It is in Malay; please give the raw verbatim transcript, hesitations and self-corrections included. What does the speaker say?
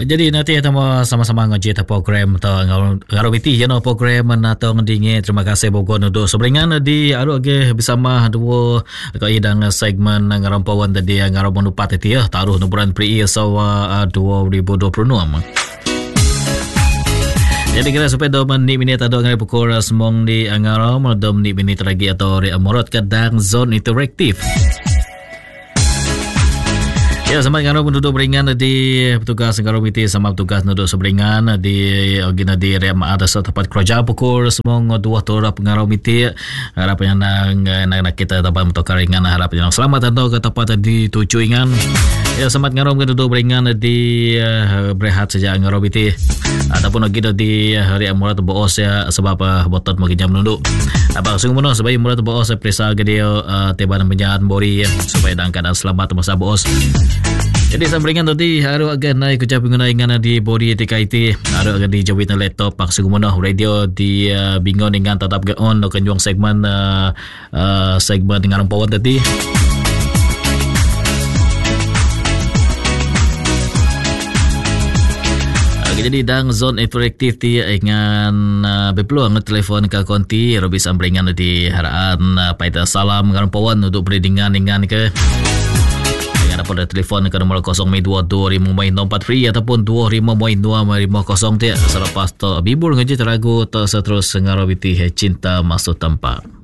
jadi nanti kita sama-sama ngaji ta program ta ngaromiti ya no program natong dinge. Terima kasih Bogon untuk seberingan di adu age bersama dua ko idang segmen ngarompawan tadi ngarompon upat itu ya taruh no bulan pri sawa dua ribu dua puluh enam. Jadi kira supaya dua menit minit atau ngai pukul semong di ngarom dua menit minit lagi atau di amorot kadang zone interaktif. Ya, sama dengan penduduk beringan di petugas ngaromiti sama petugas penduduk seberingan di ogina di rem ada setempat kerja pukul semong dua tora pengaromiti harapan yang nak kita dapat mentokar ringan harapan yang selamat atau ke tempat di tujuh ingan. Ya, sama ngarom penduduk beringan di uh, berehat saja ngaromiti ataupun ogina di hari amurat boos ya sebab uh, botot mungkin jam nunduk. Apa sungguh mono sebab amurat boos perisa gedio uh, tebanan penjahat bori ya, supaya dangkan selamat masa boos. Jadi sambringan tadi haru agan naik kerja penggunaan di body T K I T haru agan di jawit laptop pak segumono radio di uh, bingung dengan tetap ke on do kenjong segmen uh, uh, segmen dengan rompawan tadi. Jadi dang zone interaktif ti dengan uh, bepeluang telefon ke konti Robi sambringan di haraan uh, paita salam ngarompawan untuk berdingan dengan ke ada pada telefon ke nombor kosong dua dua lima empat free ataupun dua lima dua lima kosong tiap selepas tu bibur ngaji teragu tak seterus ngarobiti cinta masuk tempat.